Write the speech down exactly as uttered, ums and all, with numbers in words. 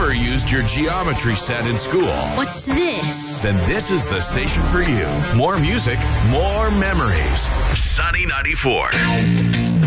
ever used your geometry set in school, What's this? then this is the station for you. More music, more memories. Sunny ninety-four.